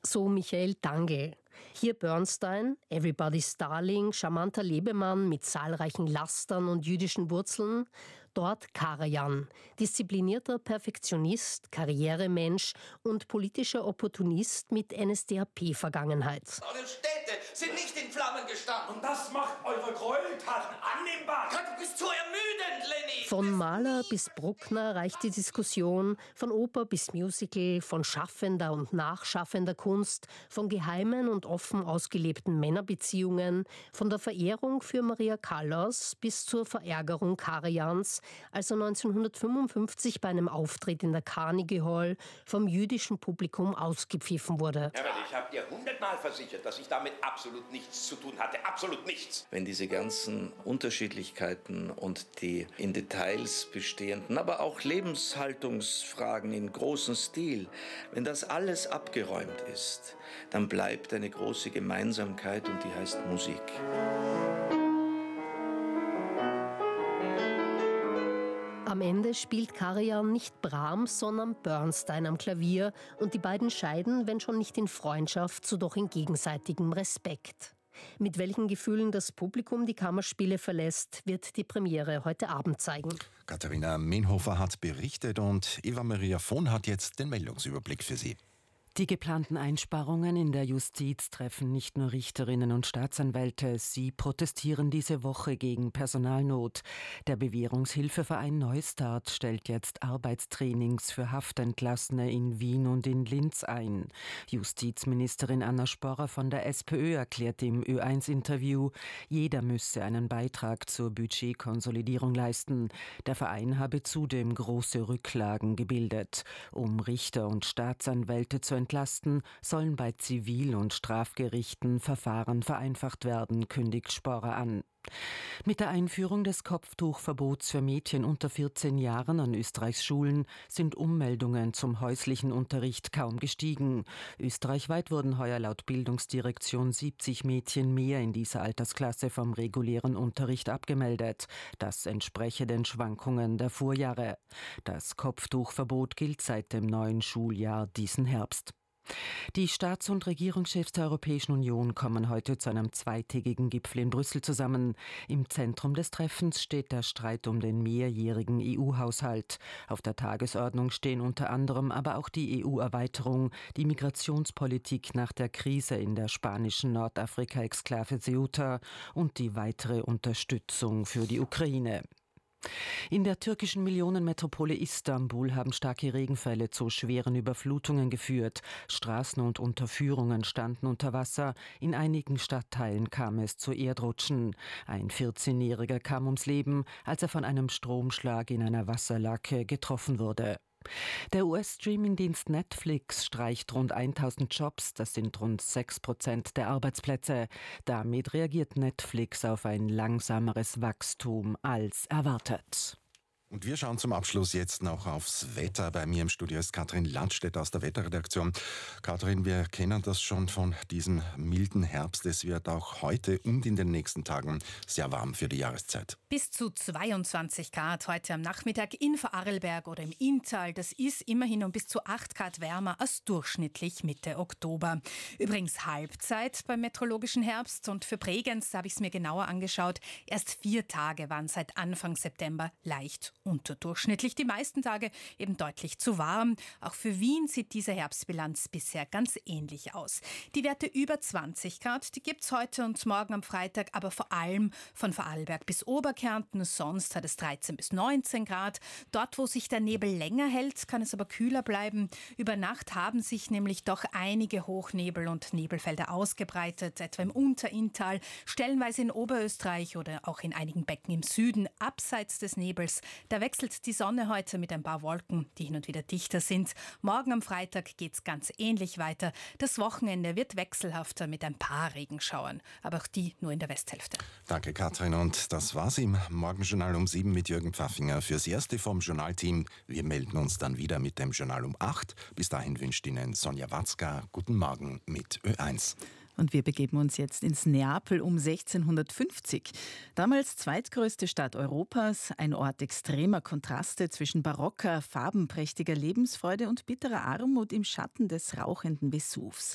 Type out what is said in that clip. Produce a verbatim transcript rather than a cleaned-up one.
So Michael Dangl. Hier Bernstein, Everybody's Darling, charmanter Lebemann mit zahlreichen Lastern und jüdischen Wurzeln. Dort Karajan, disziplinierter Perfektionist, Karrieremensch und politischer Opportunist mit N S D A P-Vergangenheit. Eure Städte sind nicht in Flammen gestanden. Und das macht eure Gräueltaten annehmbar. Du bist zu ermüdend, Lenny. Von Mahler bis Bruckner reicht die Diskussion, von Oper bis Musical, von schaffender und nachschaffender Kunst, von geheimen und offen ausgelebten Männerbeziehungen, von der Verehrung für Maria Callas bis zur Verärgerung Karajans, als er neunzehnhundertfünfundfünfzig bei einem Auftritt in der Carnegie Hall vom jüdischen Publikum ausgepfiffen wurde. Ja, aber ich habe dir hundertmal versichert, dass ich damit absolut nichts zu tun hatte. Absolut nichts. Wenn diese ganzen Unterschiedlichkeiten und die in Details bestehenden, aber auch Lebenshaltungsfragen in großem Stil, wenn das alles abgeräumt ist, dann bleibt eine große Gemeinsamkeit und die heißt Musik. Am Ende spielt Karajan nicht Brahms, sondern Bernstein am Klavier und die beiden scheiden, wenn schon nicht in Freundschaft, so doch in gegenseitigem Respekt. Mit welchen Gefühlen das Publikum die Kammerspiele verlässt, wird die Premiere heute Abend zeigen. Katharina Menhofer hat berichtet und Eva-Maria Vohn hat jetzt den Meldungsüberblick für Sie. Die geplanten Einsparungen in der Justiz treffen nicht nur Richterinnen und Staatsanwälte. Sie protestieren diese Woche gegen Personalnot. Der Bewährungshilfeverein Neustart stellt jetzt Arbeitstrainings für Haftentlassene in Wien und in Linz ein. Justizministerin Anna Sporrer von der SPÖ erklärte im Ö eins Interview, jeder müsse einen Beitrag zur Budgetkonsolidierung leisten. Der Verein habe zudem große Rücklagen gebildet. Um Richter und Staatsanwälte zu entlasten, sollen bei Zivil- und Strafgerichten Verfahren vereinfacht werden, kündigt Sporrer an. Mit der Einführung des Kopftuchverbots für Mädchen unter vierzehn Jahren an Österreichs Schulen sind Ummeldungen zum häuslichen Unterricht kaum gestiegen. Österreichweit wurden heuer laut Bildungsdirektion siebzig Mädchen mehr in dieser Altersklasse vom regulären Unterricht abgemeldet. Das entspreche den Schwankungen der Vorjahre. Das Kopftuchverbot gilt seit dem neuen Schuljahr diesen Herbst. Die Staats- und Regierungschefs der Europäischen Union kommen heute zu einem zweitägigen Gipfel in Brüssel zusammen. Im Zentrum des Treffens steht der Streit um den mehrjährigen E U-Haushalt. Auf der Tagesordnung stehen unter anderem aber auch die E U-Erweiterung, die Migrationspolitik nach der Krise in der spanischen Nordafrika-Exklave Ceuta und die weitere Unterstützung für die Ukraine. In der türkischen Millionenmetropole Istanbul haben starke Regenfälle zu schweren Überflutungen geführt. Straßen und Unterführungen standen unter Wasser. In einigen Stadtteilen kam es zu Erdrutschen. Ein vierzehnjähriger kam ums Leben, als er von einem Stromschlag in einer Wasserlake getroffen wurde. Der U S-Streamingdienst Netflix streicht rund tausend Jobs, das sind rund sechs Prozent der Arbeitsplätze. Damit reagiert Netflix auf ein langsameres Wachstum als erwartet. Und wir schauen zum Abschluss jetzt noch aufs Wetter. Bei mir im Studio ist Katrin Landstedt aus der Wetterredaktion. Katrin, wir kennen das schon von diesem milden Herbst. Es wird auch heute und in den nächsten Tagen sehr warm für die Jahreszeit. Bis zu zweiundzwanzig Grad heute am Nachmittag in Vorarlberg oder im Inntal. Das ist immerhin um bis zu acht Grad wärmer als durchschnittlich Mitte Oktober. Übrigens Halbzeit beim meteorologischen Herbst und für Bregenz, da habe ich es mir genauer angeschaut, erst vier Tage waren seit Anfang September leicht unterdurchschnittlich. Die meisten Tage eben deutlich zu warm. Auch für Wien sieht diese Herbstbilanz bisher ganz ähnlich aus. Die Werte über zwanzig Grad, die gibt es heute und morgen am Freitag, aber vor allem von Vorarlberg bis Oberkärnten. Sonst hat es dreizehn bis neunzehn Grad. Dort, wo sich der Nebel länger hält, kann es aber kühler bleiben. Über Nacht haben sich nämlich doch einige Hochnebel- und Nebelfelder ausgebreitet, etwa im Unterinntal, stellenweise in Oberösterreich oder auch in einigen Becken im Süden. Abseits des Nebels, da wechselt die Sonne heute mit ein paar Wolken, die hin und wieder dichter sind. Morgen am Freitag geht es ganz ähnlich weiter. Das Wochenende wird wechselhafter mit ein paar Regenschauern, aber auch die nur in der Westhälfte. Danke, Katrin. Und das war's im Morgenjournal um sieben mit Jürgen Pfaffinger. Fürs Erste vom Journalteam. Wir melden uns dann wieder mit dem Journal um acht. Bis dahin wünscht Ihnen Sonja Watzka guten Morgen mit Ö eins. Und wir begeben uns jetzt ins Neapel um sechzehnhundertfünfzig. Damals zweitgrößte Stadt Europas, ein Ort extremer Kontraste zwischen barocker, farbenprächtiger Lebensfreude und bitterer Armut im Schatten des rauchenden Vesuvs.